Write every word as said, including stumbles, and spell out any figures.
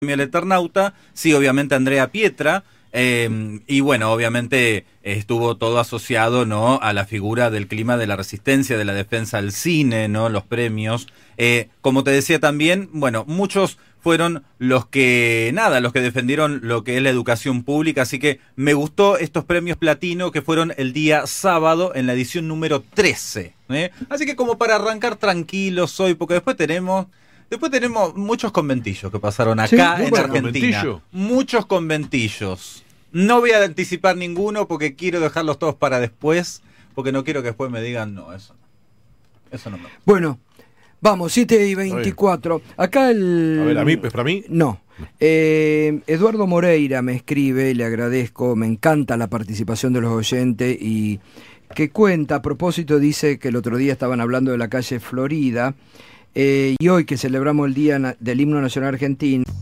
El Eternauta, sí, obviamente Andrea Pietra, eh, y bueno, obviamente eh, estuvo todo asociado, ¿no?, a la figura del clima de la resistencia, de la defensa al cine, ¿no?, los premios. Eh, como te decía también, bueno, muchos fueron los que, nada, los que defendieron lo que es la educación pública, así que me gustó estos premios platino que fueron el día sábado en la edición número trece, ¿eh? Así que como para arrancar tranquilos hoy, porque después tenemos... Después tenemos muchos conventillos que pasaron acá, sí, en bueno, Argentina. ¿Conventillo? Muchos conventillos. No voy a anticipar ninguno porque quiero dejarlos todos para después, porque no quiero que después me digan, no, eso no. Eso no me gusta. Bueno, vamos, siete y veinticuatro. Acá el... A ver, ¿a mí? ¿Es para mí? No. Eh, Eduardo Moreira me escribe, le agradezco, me encanta la participación de los oyentes y que cuenta, a propósito, dice que el otro día estaban hablando de la calle Florida. Eh, y hoy que celebramos el Día Na- del Himno Nacional Argentino,